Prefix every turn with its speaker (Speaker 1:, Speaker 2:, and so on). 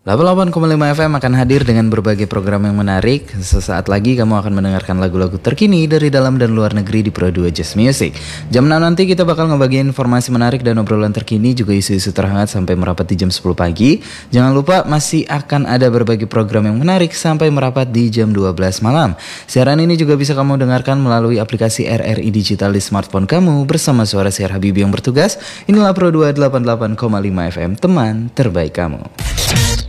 Speaker 1: 88,5 FM akan hadir dengan berbagai program yang menarik. Sesaat lagi kamu akan mendengarkan lagu-lagu terkini dari dalam dan luar negeri di Pro 2 Just Music. Jam 6 nanti kita bakal ngebagiin informasi menarik dan obrolan terkini, juga isu-isu terhangat sampai merapat di jam 10 pagi. Jangan lupa masih akan ada berbagai program yang menarik sampai merapat di jam 12 malam. Siaran ini juga bisa kamu dengarkan melalui aplikasi RRI Digital di smartphone kamu bersama suara Siar Habibie yang bertugas. Inilah Pro 2 88,5 FM, teman terbaik kamu.